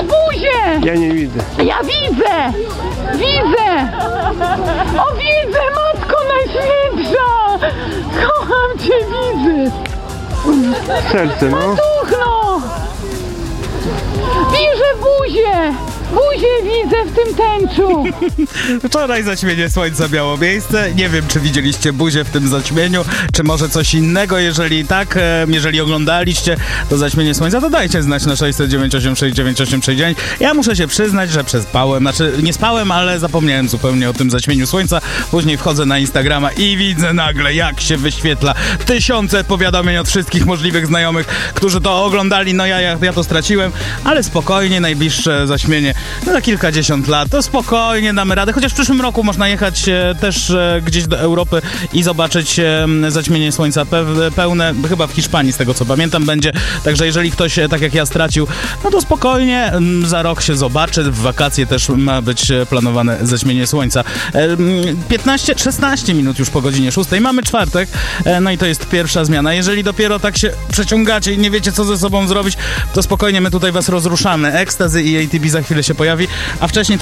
buzię! Ja nie widzę. Ja widzę! Widzę! O, widzę, Matko Najświętsza! Kocham Cię, widzę! Serce, no. Tuchno! Widzę buzię! Buzię widzę w tym tęczu! Wczoraj zaćmienie słońca miało miejsce. Nie wiem, czy widzieliście buzię w tym zaćmieniu, czy może coś innego. Jeżeli tak, jeżeli oglądaliście to zaćmienie słońca, to dajcie znać na 609869869. Ja muszę się przyznać, że przespałem. Znaczy, nie spałem, ale zapomniałem zupełnie o tym zaćmieniu słońca. Później wchodzę na Instagrama i widzę nagle, jak się wyświetla tysiące powiadomień od wszystkich możliwych znajomych, którzy to oglądali. No ja to straciłem, ale spokojnie, najbliższe zaćmienie za kilkadziesiąt lat, to spokojnie damy radę, chociaż w przyszłym roku można jechać też gdzieś do Europy i zobaczyć zaćmienie słońca pełne, chyba w Hiszpanii z tego co pamiętam będzie, także jeżeli ktoś tak jak ja stracił, no to spokojnie, za rok się zobaczy, w wakacje też ma być planowane zaćmienie słońca. 16 minut już po godzinie 6, mamy czwartek, no i to jest pierwsza zmiana. Jeżeli dopiero tak się przeciągacie i nie wiecie co ze sobą zrobić, to spokojnie, my tutaj was rozruszamy. Ecstasy i ATB za chwilę się pojawi, a wcześniej to